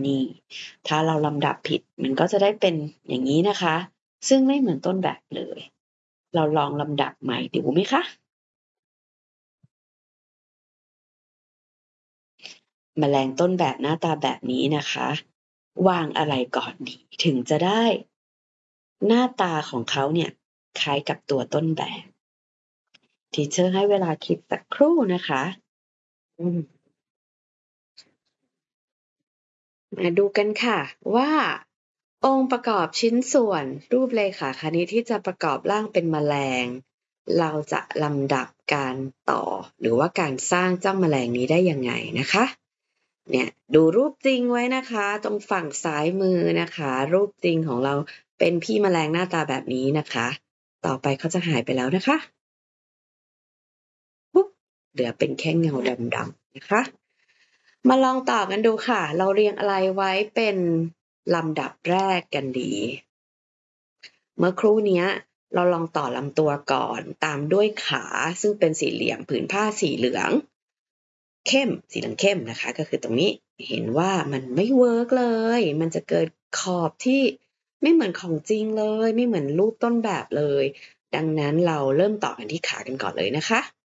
นี่ถ้าเราลำดับผิดมันก็จะได้เป็นอย่างนี้นะคะซึ่งไม่เหมือนต้นแบบเลยเราลองลำดับใหม่ดูไหมคะแมลงต้นแบบหน้าตาแบบนี้นะคะวางอะไรก่อนดีถึงจะได้หน้าตาของเขาเนี่ยคล้ายกับตัวต้นแบบทีเชอร์ให้เวลาคิดสักครู่นะคะมาดูกันค่ะว่าองค์ประกอบชิ้นส่วนรูปเรขาคณิตที่จะประกอบร่างเป็นแมลงเราจะลำดับการต่อหรือว่าการสร้างเจ้าแมลงนี้ได้ยังไงนะคะเนี่ยดูรูปจริงไว้นะคะตรงฝั่งซ้ายมือนะคะรูปจริงของเราเป็นพี่แมลงหน้าตาแบบนี้นะคะต่อไปเขาจะหายไปแล้วนะคะปุ๊บเหลือเป็นแค่เงาดำๆนะคะมาลองต่อกันดูค่ะเราเรียงอะไรไว้เป็นลำดับแรกกันดี เมื่อครู่นี้เราลองต่อลำตัวก่อนตามด้วยขาซึ่งเป็นสี่เหลี่ยมผืนผ้าสีเหลืองเข้มสีเหลืองเข้มนะคะก็คือตรงนี้เห็นว่ามันไม่เวิร์กเลยมันจะเกิดขอบที่ไม่เหมือนของจริงเลยไม่เหมือนรูปต้นแบบเลยดังนั้นเราเริ่มต่อกันที่ขากันก่อนเลยนะคะ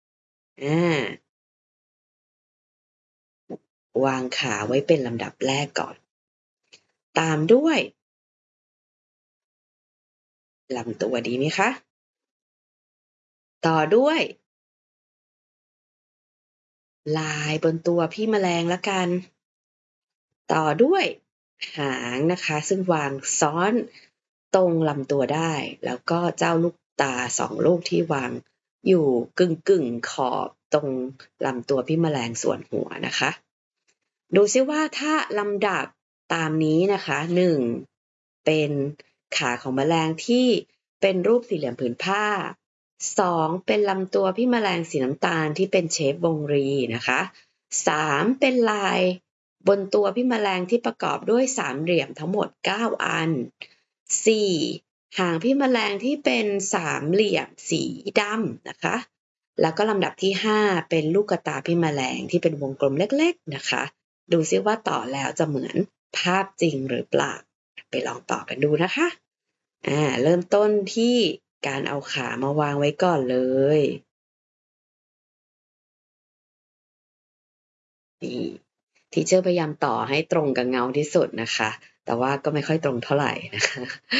วางขาไว้เป็นลำดับแรกก่อนตามด้วยลำตัวดีไหมคะต่อด้วยลายบนตัวพี่แมลงละกัน ต่อด้วยหางนะคะซึ่งวางซ้อนตรงลำตัวได้แล้วก็เจ้าลูกตา2ลูกที่วางอยู่กึ่งขอบตรงลำตัวพี่แมลงส่วนหัวนะคะดูซิว่าถ้าลำดับตามนี้นะคะ1เป็นขาของแมลงที่เป็นรูปสี่เหลี่ยมผืนผ้า2เป็นลำตัวพี่แมลงสีน้ำตาลที่เป็นเชฟวงรีนะคะ3เป็นลายบนตัวพี่แมลงที่ประกอบด้วยสามเหลี่ยมทั้งหมด9อัน4หางพี่แมลงที่เป็นสามเหลี่ยมสีดำนะคะแล้วก็ลำดับที่5เป็นลูกตาพี่แมลงที่เป็นวงกลมเล็กๆนะคะดูซิว่าต่อแล้วจะเหมือนภาพจริงหรือเปล่าไปลองต่อกันดูนะคะเริ่มต้นที่การเอาขามาวางไว้ก่อนเลยนี่ทีเชอร์พยายามต่อให้ตรงกับเงาที่สุดนะคะแต่ว่าก็ไม่ค่อยตรงเท่าไหร่นะคะ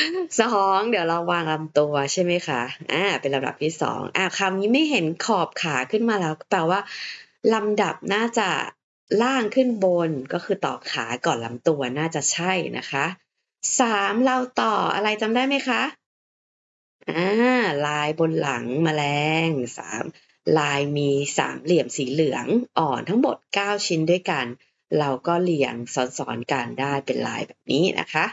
2เดี๋ยวเราวางลำตัวใช่ไหมคะเป็นลำดับที่2คราวนี้ไม่เห็นขอบขาขึ้นมาแล้วแปลว่าลำดับน่าจะล่างขึ้นบนก็คือต่อขาก่อนลำตัวน่าจะใช่นะคะ3เราต่ออะไรจำได้ไหมคะลายบนหลังแมลง3ลายมีสามเหลี่ยมสีเหลืองอ่อนทั้งหมด9ชิ้นด้วยกันเราก็เรียงซ้อนๆกันได้เป็นลายแบบนี้นะคะ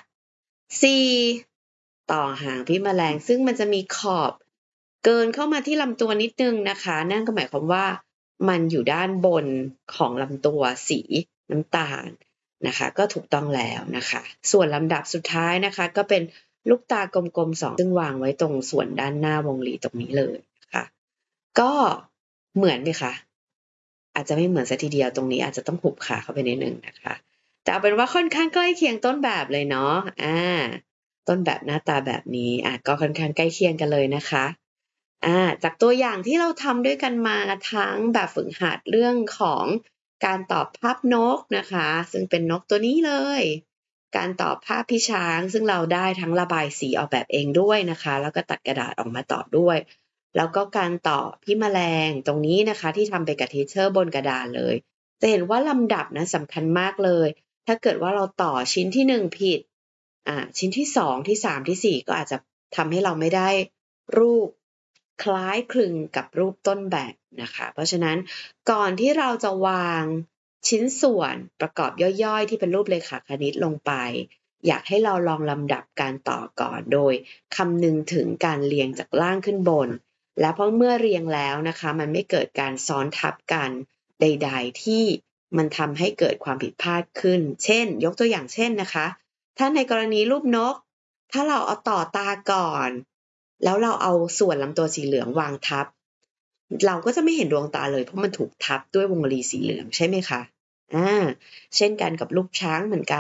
4ต่อหางพี่แมลงซึ่งมันจะมีขอบเกินเข้ามาที่ลำตัวนิดนึงนะคะนั่นก็หมายความว่ามันอยู่ด้านบนของลำตัวสีน้ำตาลนะคะก็ถูกต้องแล้วนะคะส่วนลำดับสุดท้ายนะคะก็เป็นลูกตากลมๆ2ซึ่งวางไว้ตรงส่วนด้านหน้าวงรีตรงนี้เลยค่ะก็เหมือนไหมคะอาจจะไม่เหมือนซะทีเดียวตรงนี้อาจจะต้องหุบขาเข้าไปนิดนึงนะคะแต่เอาเป็นว่าค่อนข้างใกล้เคียงต้นแบบเลยเนาะต้นแบบหน้าตาแบบนี้ก็ค่อนข้างใกล้เคียงกันเลยนะคะจากตัวอย่างที่เราทำด้วยกันมาทั้งแบบฝึกหัดเรื่องของการตอบภาพนกนะคะซึ่งเป็นนกตัวนี้เลยการตอบภาพพี่ช้างซึ่งเราได้ทั้งระบายสีออกแบบเองด้วยนะคะแล้วก็ตัดกระดาษออกมาตอบด้วยแล้วก็การตอบพี่แมลงตรงนี้นะคะที่ทำไปกับทีเชอร์บนกระดาษเลยจะเห็นว่าลำดับนะสำคัญมากเลยถ้าเกิดว่าเราต่อชิ้นที่1ผิดชิ้นที่2ที่3ที่4ก็อาจจะทำให้เราไม่ได้รูปคล้ายคลึงกับรูปต้นแบบนะคะเพราะฉะนั้นก่อนที่เราจะวางชิ้นส่วนประกอบย่อยๆที่เป็นรูปเรขาคณิตลงไปอยากให้เราลองลำดับการต่อก่อนโดยคำนึงถึงการเรียงจากล่างขึ้นบนและเพราะเมื่อเรียงแล้วนะคะมันไม่เกิดการซ้อนทับกันใดๆที่มันทำให้เกิดความผิดพลาดขึ้นเช่นยกตัวอย่างเช่นนะคะถ้าในกรณีรูปนกถ้าเราเอาต่อตาก่อนแล้วเราเอาส่วนลำตัวสีเหลืองวางทับเราก็จะไม่เห็นดวงตาเลยเพราะมันถูกทับด้วยวงรีสีเหลืองใช่ไหมคะเช่นกันกับรูปช้างเหมือนกัน